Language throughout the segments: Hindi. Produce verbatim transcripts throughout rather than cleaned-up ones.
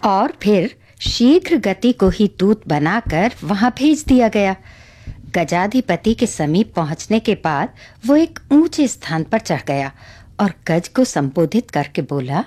और फिर शीघ्र गति को ही दूत बनाकर वहां भेज दिया गया। गजाधिपति के समीप पहुंचने के बाद वो एक ऊंचे स्थान पर चढ़ गया और गज को संबोधित करके बोला,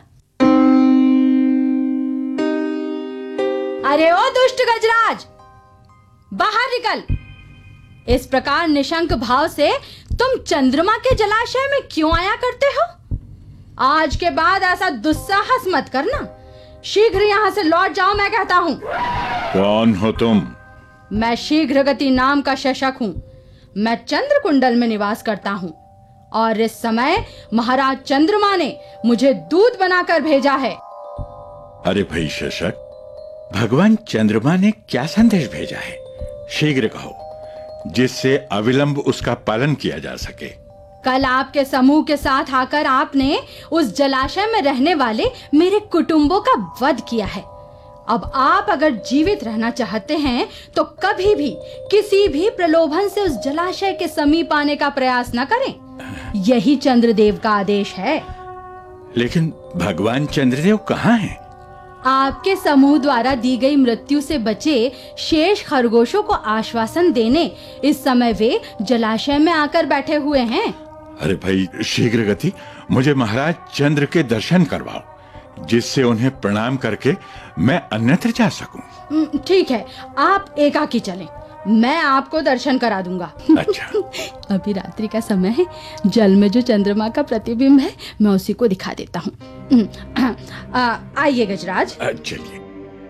अरे ओ दुष्ट गजराज, बाहर निकल। इस प्रकार निशंक भाव से तुम चंद्रमा के जलाशय में क्यों आया करते हो? आज के बाद ऐसा दुस्साहस मत करना। शीघ्र यहाँ से लौट जाओ, मैं कहता हूँ। कौन हो तुम? मैं शीघ्र गति नाम का शशक हूँ। मैं चंद्र कुंडल में निवास करता हूँ और इस समय महाराज चंद्रमा ने मुझे दूत बनाकर भेजा है। अरे भाई शशक, भगवान चंद्रमा ने क्या संदेश भेजा है? शीघ्र कहो, जिससे अविलंब उसका पालन किया जा सके। कल आपके समूह के साथ आकर आपने उस जलाशय में रहने वाले मेरे कुटुंबों का वध किया है। अब आप अगर जीवित रहना चाहते हैं तो कभी भी किसी भी प्रलोभन से उस जलाशय के समीप आने का प्रयास न करें। यही चंद्रदेव का आदेश है। लेकिन भगवान चंद्रदेव कहाँ हैं? आपके समूह द्वारा दी गई मृत्यु से बचे शेष खरगोशों को आश्वासन देने इस समय वे जलाशय में आकर बैठे हुए हैं। अरे भाई शीघ्र गति, मुझे महाराज चंद्र के दर्शन करवाओ, जिससे उन्हें प्रणाम करके मैं अन्यत्र जा सकूं। ठीक है, आप एकाकी चलें, मैं आपको दर्शन करा दूंगा। अच्छा। अभी रात्रि का समय है, जल में जो चंद्रमा का प्रतिबिंब है मैं उसी को दिखा देता हूँ। आइए गजराज। चलिए।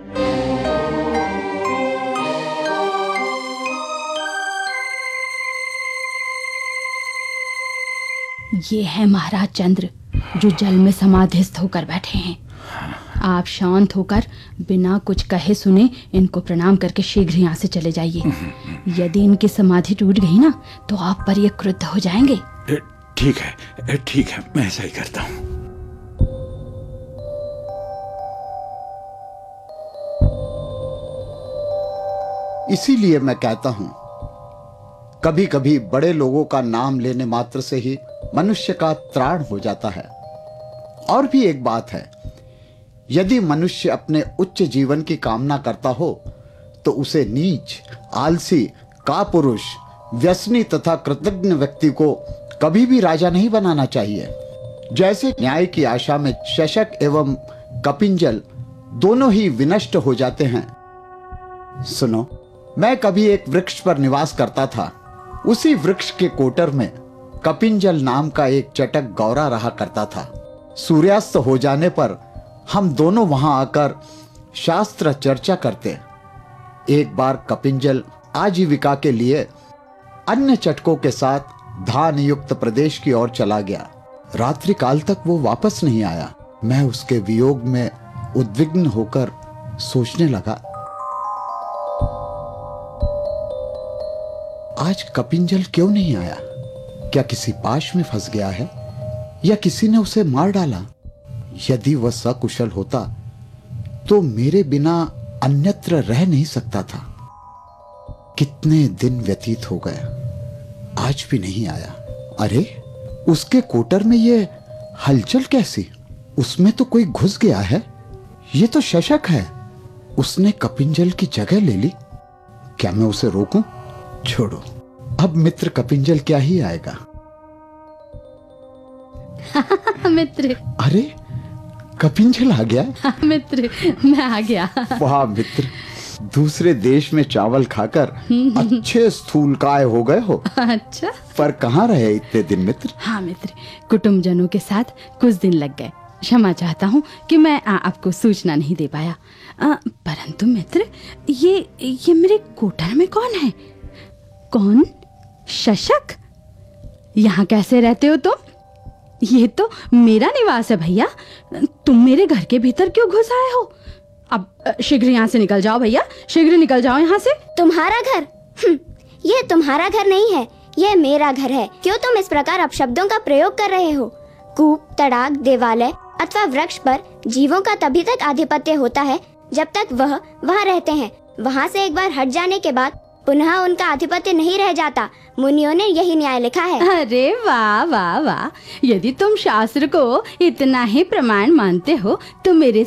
ये है महाराज चंद्र, जो जल में समाधिस्थ होकर बैठे हैं। आप शांत होकर बिना कुछ कहे सुने इनको प्रणाम करके शीघ्र यहाँ से चले जाइए। यदि इनकी समाधि टूट गई ना तो आप पर ये क्रुद्ध हो जाएंगे। ठीक है, ठीक है, मैं ऐसा ही करता हूँ। इसीलिए मैं कहता हूँ, कभी कभी बड़े लोगों का नाम लेने मात्र से ही मनुष्य का त्राण हो जाता है। और भी एक बात है, यदि मनुष्य अपने उच्च जीवन की कामना करता हो तो उसे नीच, आलसी, कापुरुष, व्यसनी तथा कृतज्ञ व्यक्ति को कभी भी राजा नहीं बनाना चाहिए। जैसे न्याय की आशा में शशक एवं कपिंजल दोनों ही विनष्ट हो जाते हैं। सुनो, मैं कभी एक वृक्ष पर निवास करता था। उसी वृक्ष के कोटर में कपिंजल नाम का एक चटक गौरा रहा करता था। सूर्यास्त हो जाने पर हम दोनों वहां आकर शास्त्र चर्चा करते। एक बार कपिंजल आजीविका के लिए अन्य चटकों के साथ धान युक्त प्रदेश की ओर चला गया। रात्रि काल तक वो वापस नहीं आया। मैं उसके वियोग में उद्विग्न होकर सोचने लगा, आज कपिंजल क्यों नहीं आया? क्या किसी पाश में फंस गया है या किसी ने उसे मार डाला? यदि वह सकुशल होता तो मेरे बिना अन्यत्र रह नहीं सकता था। कितने दिन व्यतीत हो गए, आज भी नहीं आया। अरे, उसके कोटर में ये हलचल कैसी? उसमें तो कोई घुस गया है। ये तो शशक है, उसने कपिंजल की जगह ले ली। क्या मैं उसे रोकूं? छोड़ो, अब मित्र कपिंजल क्या ही आएगा। मित्र। अरे, कपिंजल आ गया? हाँ मित्र, मैं आ गया। वाह मित्र, दूसरे देश में चावल खाकर अच्छे स्थूलकाय हो गए हो। अच्छा, पर कहाँ रहे इतने दिन मित्र? हाँ मित्र, कुटुंबजनों के साथ कुछ दिन लग गए। क्षमा चाहता हूँ कि मैं आ, आपको सूचना नहीं दे पाया। आ, परंतु मित्र, ये ये मेरे कोटर में कौन है? कौन? शशक? यहाँ कैसे रहते हो तुम? ये तो मेरा निवास है भैया। तुम मेरे घर के भीतर क्यों घुस आए हो? अब शीघ्र यहाँ से निकल जाओ भैया, शीघ्र निकल जाओ यहाँ से। तुम्हारा घर? ये तुम्हारा घर नहीं है, यह मेरा घर है। क्यों तुम इस प्रकार अपशब्दों का प्रयोग कर रहे हो? कूप, तड़ाक, देवालय अथवा वृक्ष पर जीवों का तभी तक आधिपत्य होता है जब तक वह वहाँ रहते हैं। वहाँ से एक बार हट जाने के बाद पुनः उनका आधिपत्य नहीं रह जाता। मुनियों ने यही न्याय लिखा है। अरे वाह वाह वाह, यदि तुम शास्त्र को इतना ही प्रमाण मानते हो तो मेरे